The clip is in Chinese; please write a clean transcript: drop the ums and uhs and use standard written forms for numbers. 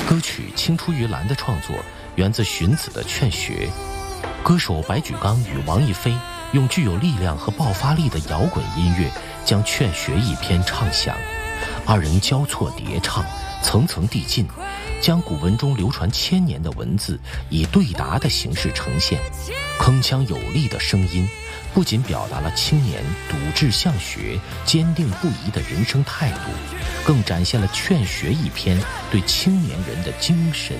歌曲《青出于蓝》的创作源自荀子的《劝学》，歌手白举纲与王一飞用具有力量和爆发力的摇滚音乐将《劝学》一篇唱响，二人交错叠唱，层层递进，将古文中流传千年的文字以对答的形式呈现，铿锵有力的声音不仅表达了青年笃志向学、坚定不移的人生态度，更展现了《劝学》一篇对青年人的精神